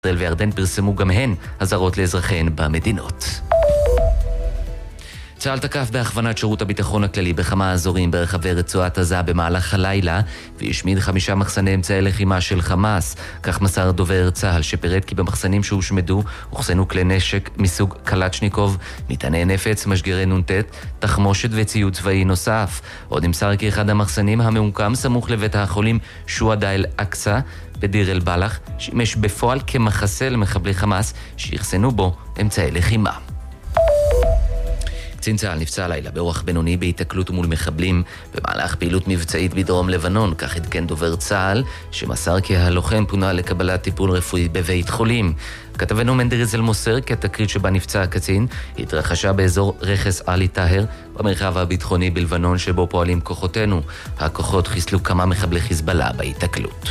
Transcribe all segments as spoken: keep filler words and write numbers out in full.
ישראל וירדן פרסמו גם הן אזהרות לאזרחיהן במדינות. צה"ל תקף בהכוונת שירות הביטחון הכללי בכמה אזורים ברחבי רצועת עזה במהלך הלילה והשמיד חמישה מחסני אמצעי לחימה של חמאס. כך מסר דובר צה"ל שפירט כי במחסנים שהושמדו הוחסנו כלי נשק מסוג קלצ'ניקוב, מטעני נפץ, משגרי נ"ט, תחמושת וציוד צבאי נוסף. עוד נמסר כי אחד המחסנים הממוקם סמוך לבית החולים שוהדא אל-אקצא בדיר אל-בלח שימש בפועל כמחסה למחבלי חמאס שיחסנו בו אמצעי לחימה. קצין צה"ל נפצע הלילה באורח בינוני בהיתקלות מול מחבלים במהלך פעילות מבצעית בדרום לבנון. כך עדכן דובר צה"ל שמסר כי הלוחם פונה לקבלת טיפול רפואי בבית חולים. כתבנו מנדריזל מוסר כי התקרית שבה נפצע הקצין התרחשה באזור רכס עלי טהר במרחב הביטחוני בלבנון שבו פועלים כוחותינו. הכוחות חיסלו כמה מחבלי חיזבאללה בהיתקלות.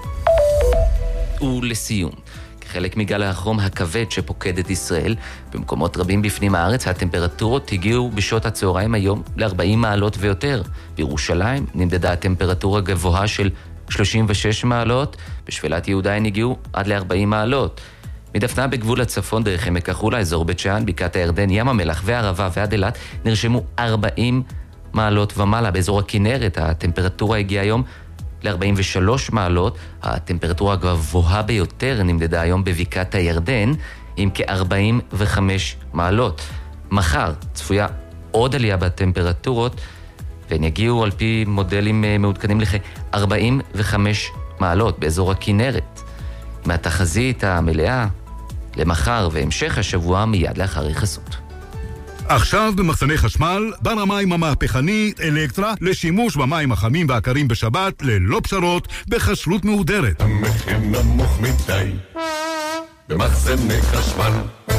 ולסיום, חלק מגל החום הכבד שפוקד את ישראל, במקומות רבים בפנים הארץ הטמפרטורות הגיעו בשעות הצהריים היום ל-ארבעים מעלות ויותר. בירושלים נמדדה הטמפרטורה גבוהה של שלושים ושש מעלות, בשפלת יהודה הן הגיעו עד ל-ארבעים מעלות. מדפנה בגבול הצפון דרך עמק החולה, אזור בית שאן, בקעת הירדן, ים המלח והערבה ועד אילת נרשמו ארבעים מעלות ומעלה. באזור הכנרת הטמפרטורה הגיעה היום ל-ארבעים ושלוש מעלות. הטמפרטורה הגבוהה ביותר נמדדה היום בבקעת הירדן עם כ-ארבעים וחמש מעלות. מחר צפויה עוד עלייה בטמפרטורות והן יגיעו על פי מודלים מעודכנים לכ-ארבעים וחמש מעלות באזור הכנרת. מהתחזית המלאה למחר והמשך השבוע מיד לאחר החסות. עכשיו במחסני חשמל, בר המים המהפכנית אלקטרה לשימוש במים החמים והקרים בשבת ללא פשרות בכשרות מהודרת. המחיר נמוך מדי במחסני חשמל.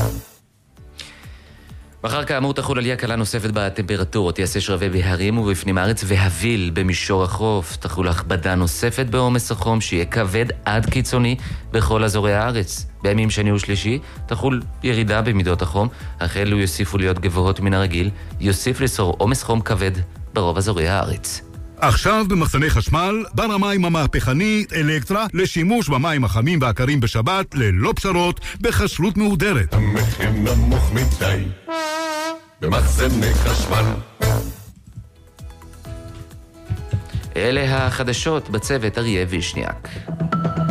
מחר כאמור תחול עלייה קלה נוספת בטמפרטורות, יעשה שרבי בהרים ובפנים הארץ והביל במישור החוף. תחול הכבדה נוספת בעומס החום שיהיה כבד עד קיצוני בכל אזורי הארץ. בימים שני ושלישי תחול ירידה במידות החום, החלו יוסיפו להיות גבוהות מן הרגיל, יוסיף לסור עומס חום כבד ברוב אזורי הארץ. עכשיו במחסני חשמל, בר המים המהפכנית אלקטרה לשימוש במים החמים והקרים בשבת ללא פשרות בכשרות מהודרת. המחיר נמוך מדי במחסני חשמל. אלה החדשות בצוות אריה וישניאק.